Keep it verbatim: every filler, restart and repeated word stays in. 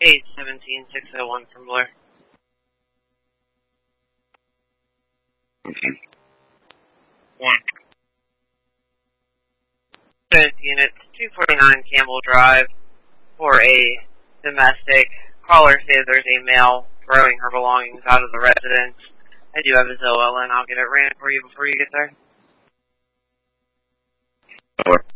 eight seventeen six oh one from Blair. Okay. One. Fifth units, two forty-nine Campbell Drive, for a domestic. Caller says there's a male throwing her belongings out of the residence. I do have his O L N. I'll get it ran for you before you get there. Over.